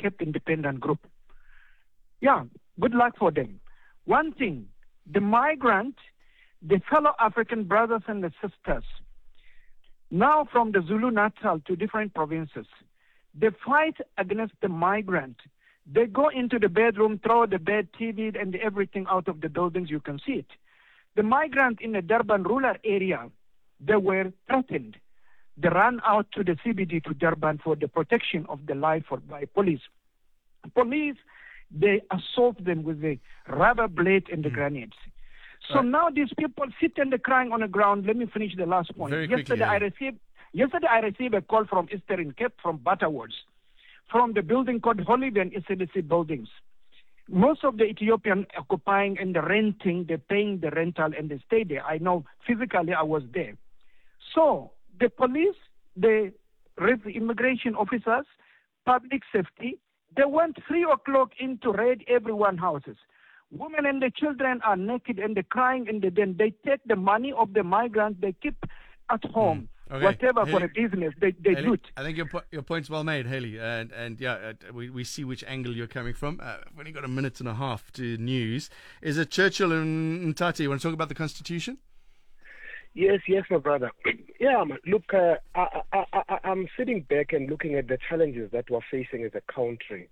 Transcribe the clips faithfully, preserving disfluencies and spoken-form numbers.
Cape Independent Group. Yeah, good luck for them. One thing, the migrant, the fellow African brothers and the sisters, now from the Zulu Natal to different provinces, they fight against the migrant. They go into the bedroom, throw the bed, T V, and everything out of the buildings. You can see it. The migrant in the Durban rural area, they were threatened. They ran out to the C B D to Durban for the protection of the life for, by police. Police, they assault them with the rubber blade and the mm. grenades. So right. now these people sit and they're crying on the ground. Let me finish the last point. Very yesterday quickly, I received yesterday I received a call from Eastern Cape, from Butterworths, from the building called Holiday and S L C buildings. Most of the Ethiopian occupying and the renting, they're paying the rental and they stay there. I know physically I was there. So the police, the immigration officers, public safety, they went three o'clock in to raid everyone's houses. Women and the children are naked and they're crying, and then they take the money of the migrants, they keep at home. Mm. Okay. Whatever Haley, for a business, they, they Haley, do it. I think your po- your point's well made, Haley. And, and yeah, uh, we, we see which angle you're coming from. Uh, we've only got a minute and a half to news. Is it Churchill and Mtati? You want to talk about the Constitution? Yes, yes, my brother. Yeah, look, uh, I, I, I, I'm sitting back and looking at the challenges that we're facing as a country.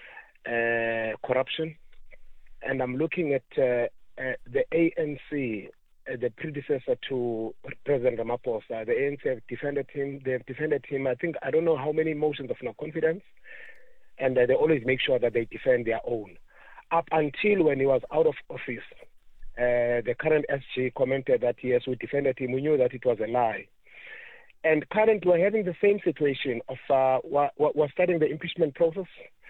Uh, corruption. And I'm looking at uh, uh, the A N C, uh, the predecessor to President Ramaphosa. The A N C have defended him. They have defended him, I think, I don't know how many motions of no confidence. And uh, they always make sure that they defend their own. Up until when he was out of office, uh, the current S G commented that, yes, we defended him. We knew that it was a lie. And currently we're having the same situation of uh, we're, we're starting the impeachment process.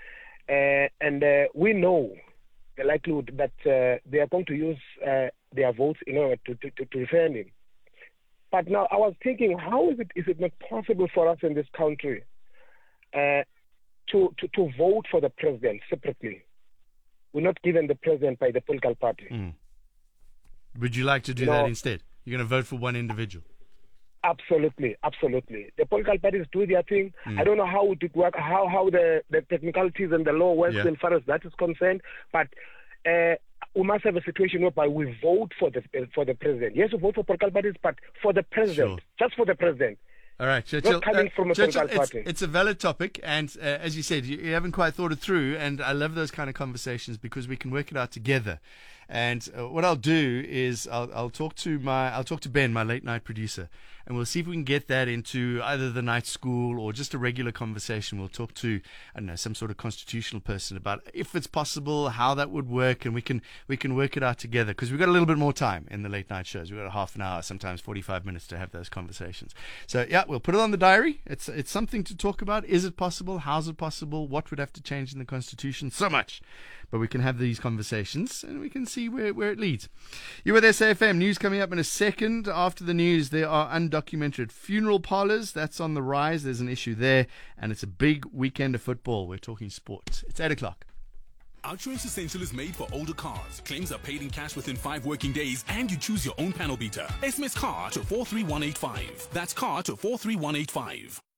Uh, and uh, we know the likelihood that uh, they are going to use uh, their votes in order to, to, to defend him. But now I was thinking, how is it is it not possible for us in this country uh, to, to, to vote for the president separately? We're not given the president by the political party. Mm. Would you like to do no, that instead? You're going to vote for one individual? Absolutely, absolutely. The political parties do their thing. Mm. I don't know how it would work, how how the, the technicalities and the law works yeah. as far as that is concerned, but uh, we must have a situation whereby we vote for the for the president. Yes, we vote for political parties, but for the president, sure. just for the president. All right, Churchill, not coming uh, from a Churchill, political it's, party. It's a valid topic, and uh, as you said, you, you haven't quite thought it through, and I love those kind of conversations because we can work it out together. And uh, what I'll do is I'll, I'll talk to my I'll talk to Ben, my late night producer, and we'll see if we can get that into either the night school or just a regular conversation. We'll talk to I don't know some sort of constitutional person about if it's possible, how that would work, and we can we can work it out together because we've got a little bit more time in the late night shows. We've got a half an hour, sometimes forty-five minutes to have those conversations. So yeah, we'll put it on the diary. It's it's something to talk about. Is it possible? How's it possible? What would have to change in the Constitution? So much. But we can have these conversations and we can see where, where it leads. You're with S A F M. News coming up in a second. After the news, there are undocumented funeral parlours. That's on the rise. There's an issue there. And it's a big weekend of football. We're talking sports. It's eight o'clock. Outsurance Essential is made for older cars. Claims are paid in cash within five working days, and you choose your own panel beater. S M S CAR to four three one eight five. That's CAR to four three one eight five.